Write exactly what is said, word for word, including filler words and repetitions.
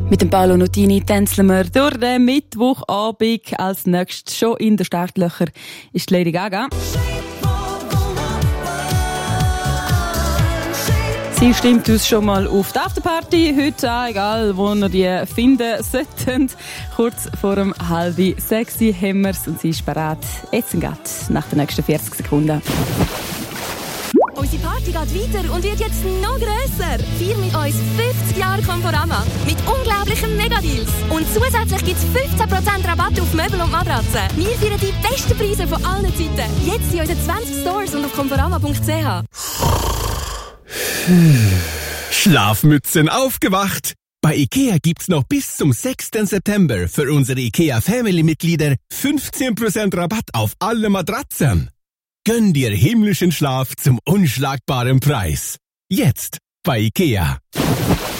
Mit dem Paolo Nutini tänzeln wir durch den Mittwochabend. Als nächstes schon in den Startlöchern ist Lady Gaga. Sie stimmt uns schon mal auf die Afterparty heute an, egal wo ihr die finden sollten. Kurz vor dem halben sechs haben wir's und sie ist bereit. Jetzt geht nach den nächsten vierzig Sekunden. Unsere Party geht weiter und wird jetzt noch grösser. Feier mit uns fünfzig Jahre Conforama mit unglaublichen Megadeals. Und zusätzlich gibt es fünfzehn Prozent Rabatt auf Möbel und Matratzen. Wir feiern die besten Preise von allen Zeiten. Jetzt in unseren zwanzig Stores und auf conforama punkt c h. Schlafmützen aufgewacht! Bei IKEA gibt's noch bis zum sechsten September für unsere IKEA Family-Mitglieder fünfzehn Prozent Rabatt auf alle Matratzen. Gönn dir himmlischen Schlaf zum unschlagbaren Preis. Jetzt bei IKEA.